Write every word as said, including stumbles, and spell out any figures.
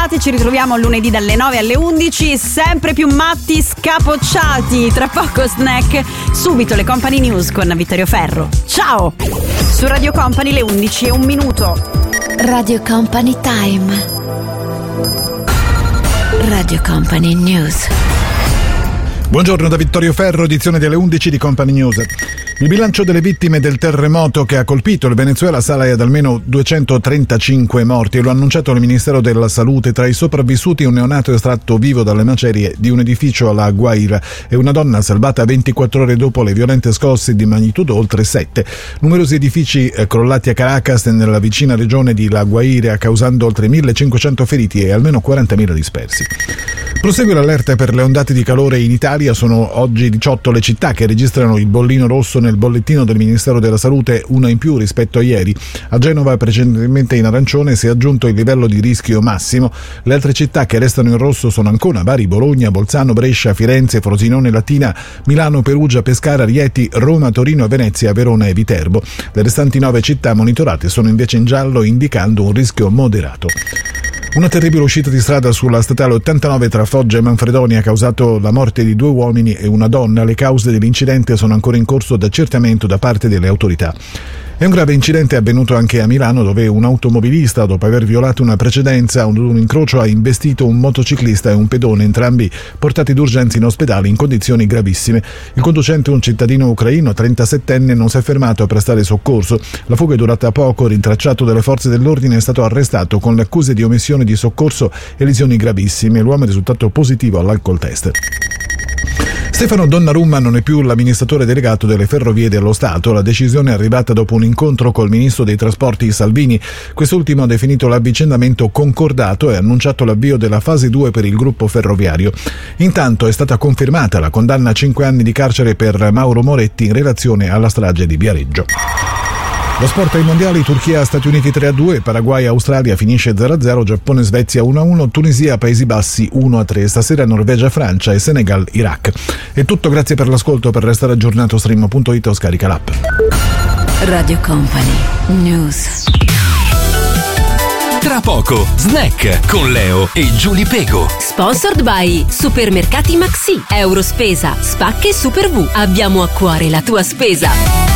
bentrovate, ci ritroviamo lunedì dalle nove alle undici, sempre più matti scapocciati. Tra poco snack, subito le Company News con Vittorio Ferro. Ciao! Su Radio Company le undici e un minuto. Radio Company Time. Radio Company News. Buongiorno da Vittorio Ferro, edizione delle undici di Company News. Il bilancio delle vittime del terremoto che ha colpito il Venezuela sale ad almeno duecentotrentacinque morti e lo ha annunciato il Ministero della Salute. Tra i sopravvissuti un neonato estratto vivo dalle macerie di un edificio alla Guaira e una donna salvata ventiquattro ore dopo le violente scosse di magnitudo oltre sette. Numerosi edifici crollati a Caracas e nella vicina regione di La Guaira, causando oltre millecinquecento feriti e almeno quarantamila dispersi. Prosegue l'allerta per le ondate di calore in Italia. Sono oggi diciotto le città che registrano il bollino rosso nel bollettino del Ministero della Salute, una in più rispetto a ieri. A Genova, precedentemente in arancione, si è aggiunto il livello di rischio massimo. Le altre città che restano in rosso sono Ancona, Bari, Bologna, Bolzano, Brescia, Firenze, Frosinone, Latina, Milano, Perugia, Pescara, Rieti, Roma, Torino, Venezia, Verona e Viterbo. Le restanti nove città monitorate sono invece in giallo, indicando un rischio moderato. Una terribile uscita di strada sulla statale ottantanove tra Foggia e Manfredonia ha causato la morte di due uomini e una donna. Le cause dell'incidente sono ancora in corso d'accertamento da parte delle autorità. È un grave incidente avvenuto anche a Milano, dove un automobilista, dopo aver violato una precedenza ad un incrocio, ha investito un motociclista e un pedone, entrambi portati d'urgenza in ospedale in condizioni gravissime. Il conducente, un cittadino ucraino trentasettenne, non si è fermato a prestare soccorso. La fuga è durata poco. Rintracciato dalle forze dell'ordine, è stato arrestato con le accuse di omissione di soccorso e lesioni gravissime. L'uomo è risultato positivo all'alcol test. Stefano Donnarumma non è più l'amministratore delegato delle Ferrovie dello Stato. La decisione è arrivata dopo un incontro col ministro dei trasporti Salvini. Quest'ultimo ha definito l'avvicendamento concordato e ha annunciato l'avvio della fase due per il gruppo ferroviario. Intanto è stata confermata la condanna a cinque anni di carcere per Mauro Moretti in relazione alla strage di Viareggio. Lo sport ai mondiali: Turchia Stati Uniti tre a due, Paraguay Australia finisce zero a zero, Giappone Svezia uno a uno, Tunisia Paesi Bassi uno a tre, stasera Norvegia Francia e Senegal Iraq. È tutto, grazie per l'ascolto. Per restare aggiornato stream punto it o scarica l'app. Radio Company News. Tra poco snack con Leo e Giulia Pego. Sponsored by Supermercati Maxi, Eurospesa, Spacche Super V. Abbiamo a cuore la tua spesa.